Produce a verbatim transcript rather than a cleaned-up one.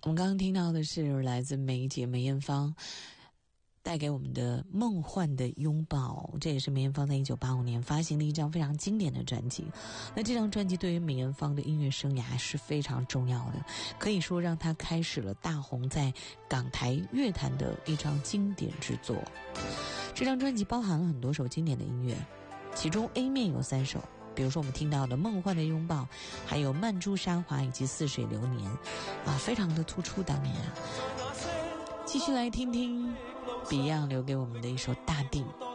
我们刚刚听到的是来自梅姐梅艳芳带给我们的梦幻的拥抱，这也是梅艳芳在一九八五年发行的一张非常经典的专辑。那这张专辑对于梅艳芳的音乐生涯是非常重要的，可以说让她开始了大红在港台乐坛的一张经典之作。这张专辑包含了很多首经典的音乐，其中 A 面有三首，比如说我们听到的《梦幻的拥抱》，还有《曼珠沙华》以及《似水流年》啊，非常的突出当年啊。继续来听听 Beyond 留给我们的一首《大地》。